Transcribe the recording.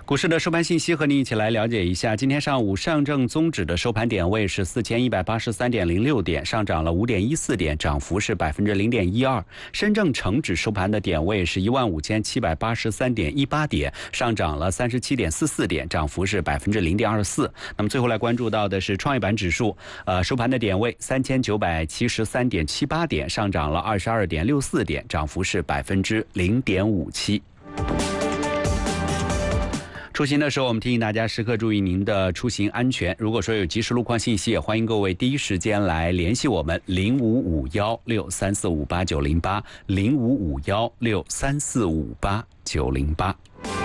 股市的收盘信息和您一起来了解一下。今天上午上证综指的收盘点位是4183.06点，上涨了5.14点，涨幅是0.12%。深证成指收盘的点位是15783.18点，上涨了37.44点，涨幅是0.24%。那么最后来关注到的是创业板指数，收盘的点位3973.78点，上涨了22.64点，涨幅是0.57%。出行的时候，我们提醒大家时刻注意您的出行安全。如果说有及时路况信息，也欢迎各位第一时间来联系我们055163458908055163458908。